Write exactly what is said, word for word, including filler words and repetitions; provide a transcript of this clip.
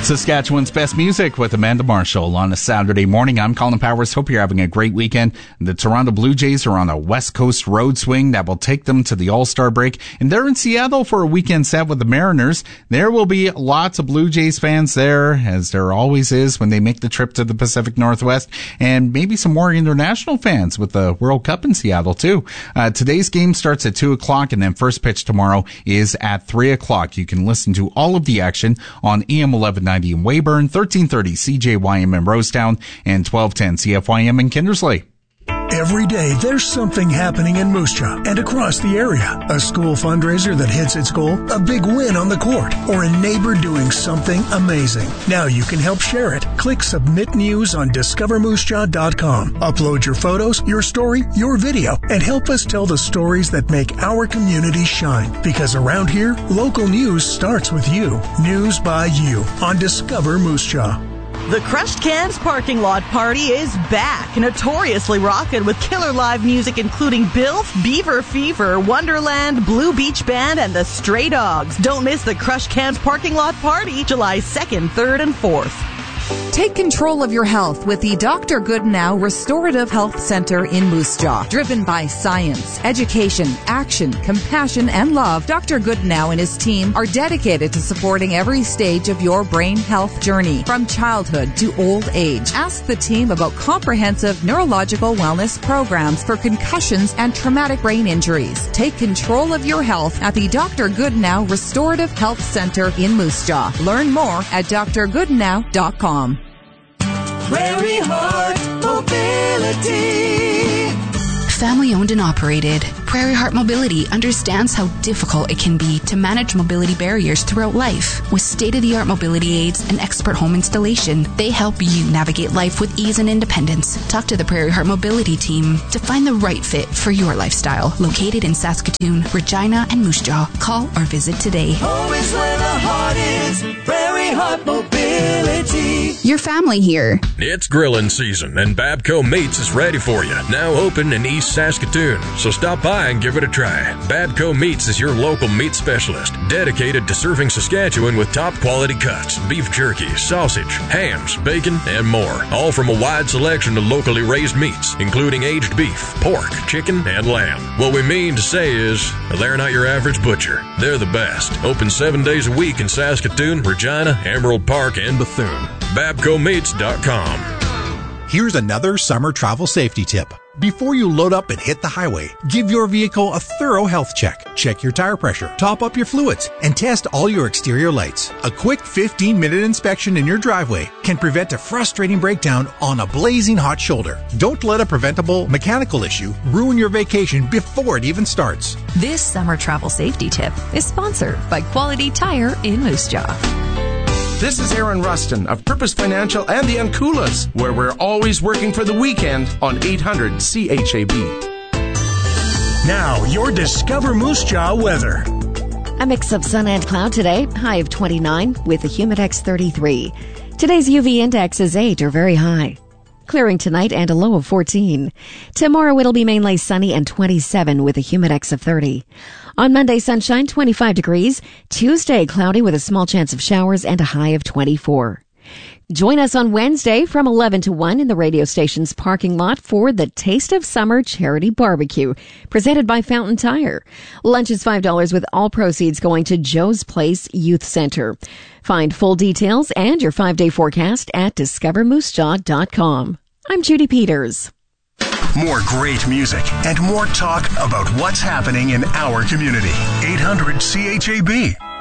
Saskatchewan's best music with Amanda Marshall on a Saturday morning. I'm Colin Powers. Hope you're having a great weekend. The Toronto Blue Jays are on a West Coast road swing that will take them to the All-Star break. And they're in Seattle for a weekend set with the Mariners. There will be lots of Blue Jays fans there, as there always is when they make the trip to the Pacific Northwest. And maybe some more international fans with the World Cup in Seattle, too. Uh, today's game starts at two o'clock, and then first pitch tomorrow is at three o'clock. You can listen to all of the action on A M eleven ninety in Weyburn, thirteen thirty C J Y M in Rosetown, and twelve ten C F Y M in Kindersley. Every day, there's something happening in Moose Jaw and across the area. A school fundraiser that hits its goal, a big win on the court, or a neighbor doing something amazing. Now you can help share it. Click Submit News on discover moose jaw dot com. Upload your photos, your story, your video, and help us tell the stories that make our community shine. Because around here, local news starts with you. News by you on Discover Moose Jaw. The Crushed Cans Parking Lot Party is back, notoriously rockin' with killer live music including Bilf, Beaver Fever, Wonderland, Blue Beach Band, and the Stray Dogs. Don't miss the Crushed Cans Parking Lot Party, July second, third, and fourth. Take control of your health with the Doctor Goodnow Restorative Health Center in Moose Jaw. Driven by science, education, action, compassion, and love, Doctor Goodnow and his team are dedicated to supporting every stage of your brain health journey, from childhood to old age. Ask the team about comprehensive neurological wellness programs for concussions and traumatic brain injuries. Take control of your health at the Doctor Goodnow Restorative Health Center in Moose Jaw. Learn more at d r goodnow dot com. Prairie Heart Mobility. Family owned and operated, Prairie Heart Mobility understands how difficult it can be to manage mobility barriers throughout life. With state-of-the-art mobility aids and expert home installation, they help you navigate life with ease and independence. Talk to the Prairie Heart Mobility team to find the right fit for your lifestyle. Located in Saskatoon, Regina, and Moose Jaw. Call or visit today. Home is where the heart is. Prairie Heart Mobility. Your family here. It's grilling season, and Babco Meats is ready for you. Now open in East Saskatoon, so stop by and give it a try. Babco Meats is your local meat specialist, dedicated to serving Saskatchewan with top quality cuts, beef jerky, sausage, hams, bacon, and more. All from a wide selection of locally raised meats, including aged beef, pork, chicken, and lamb. What we mean to say is, they're not your average butcher. They're the best. Open seven days a week in Saskatoon, Regina, Emerald Park, and Bethune. babco meats dot com. Here's another summer travel safety tip. Before you load up and hit the highway, give your vehicle a thorough health check. Check your tire pressure, top up your fluids, and test all your exterior lights. A quick fifteen minute inspection in your driveway can prevent a frustrating breakdown on a blazing hot shoulder. Don't let a preventable mechanical issue ruin your vacation before it even starts. This summer travel safety tip is sponsored by Quality Tire in Moose Jaw. This is Aaron Rustin of Purpose Financial and the Anculas, where we're always working for the weekend on eight hundred C H A B. Now, your Discover Moose Jaw weather. A mix of sun and cloud today, high of twenty-nine with a Humidex thirty-three. Today's U V index is eight or very high. Clearing tonight and a low of fourteen. Tomorrow it'll be mainly sunny and twenty-seven with a Humidex of thirty. On Monday, sunshine, twenty-five degrees. Tuesday, cloudy with a small chance of showers and a high of twenty-four. Join us on Wednesday from eleven to one in the radio station's parking lot for the Taste of Summer Charity Barbecue, presented by Fountain Tire. Lunch is five dollars with all proceeds going to Joe's Place Youth Center. Find full details and your five-day forecast at discover moose jaw dot com. I'm Judy Peters. More great music and more talk about what's happening in our community. eight hundred C H A B.